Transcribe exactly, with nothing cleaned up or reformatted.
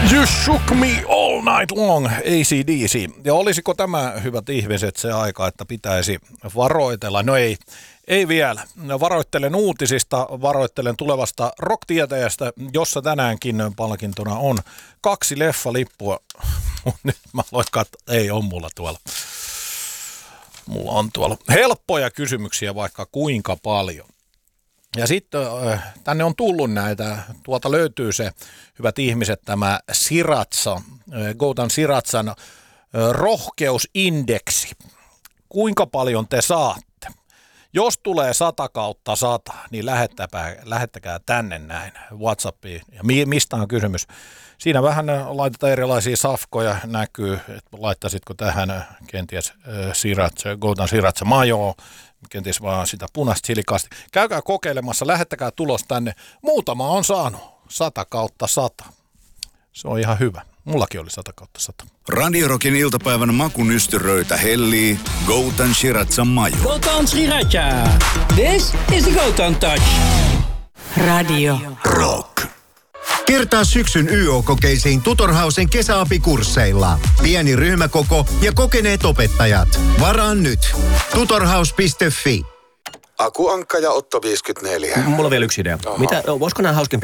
You shook me all night long, A C D C. Ja olisiko tämä, hyvät ihmiset, se aika, että pitäisi varoitella? No ei, ei vielä. Varoittelen uutisista, varoittelen tulevasta rock-tietäjästä, jossa tänäänkin palkintona on kaksi leffalippua. Nyt mä aloin katsoa, ei on mulla tuolla. Mulla on tuolla helppoja kysymyksiä vaikka kuinka paljon. Ja sitten tänne on tullut näitä, tuolta löytyy se, hyvät ihmiset, tämä Siratsa, Goutan Siratsan rohkeusindeksi. Kuinka paljon te saatte? Jos tulee sata kautta sata, niin lähettäkää tänne näin WhatsAppiin. Ja mistä on kysymys? Siinä vähän laitetaan erilaisia safkoja, näkyy, että laittaisitko tähän kenties Siratsa, Goutan Siratsa majoa, kenties vaan sitä punaista silikasti. Käykää kokeilemassa, lähettäkää tulos tänne. Muutama on saanut sata kautta sata. Se on ihan hyvä. Mullakin oli sata kautta sata. Radio Rockin iltapäivän makunystyröitä hellii Goutan Shiratsan majo. Goutan Shiratsa. This is the Goutan Touch. Radio Rock. Kertaa syksyn Y O-kokeisiin Tutorhausen kesäapikursseilla. Pieni ryhmäkoko ja kokeneet opettajat. Varaa nyt. tutorhaus piste fi. Aku Ankka ja Otto viisikymmentäneljä. Mulla on vielä yksi idea. Aha. Mitä, voisiko nämä hauskempia